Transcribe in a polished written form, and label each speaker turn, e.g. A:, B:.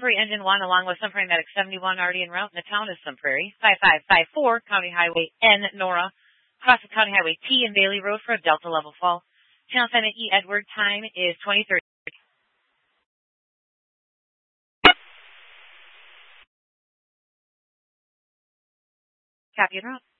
A: Prairie Engine 1 along with Sun Prairie Medic 71 already en route in the town of Sun Prairie. 5554 County Highway N, Nora. Cross the County Highway T and Bailey Road for a Delta level fall. Channel assignment E Edward, time is 2030. Copy en route.